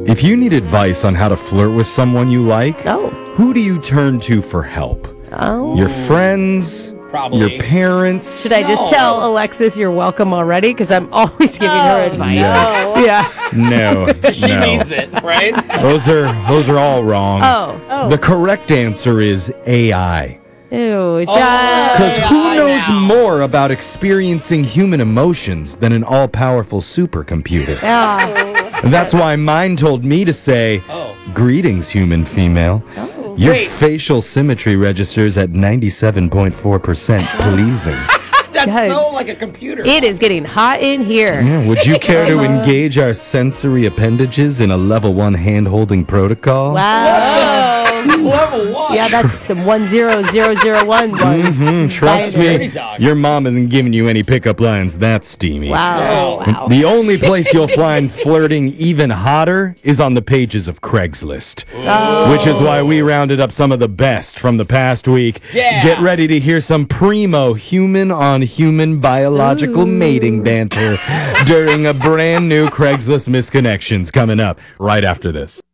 If you need advice on how to flirt with someone you like, Oh. who do you turn to for help? Oh. Your friends? Probably. Your parents? Should I just tell Alexis you're welcome already? Because I'm always giving her advice. Yes. Yeah. No. She needs it, right? Those are all wrong. Oh. The correct answer is AI. Ew, John. Because who AI knows now. more about experiencing human emotions than an all-powerful supercomputer? Ah. And that's why mine told me to say, greetings, human female. Your Wait. facial symmetry registers at 97.4% pleasing. That's God. so like a computer. It is getting hot in here. Yeah, would you care to engage our sensory appendages in a level 1 hand-holding protocol? Wow. Level 1. Yeah, that's some 10001 ones. Trust Dirty me, talk. your mom isn't giving you any pickup lines that steamy. Wow. Wow. The only place you'll find flirting even hotter is on the pages of Craigslist. Which is why we rounded up some of the best from the past week. Yeah. Get ready to hear some primo human-on-human biological mating banter during a brand new Craigslist Misconnections coming up right after this.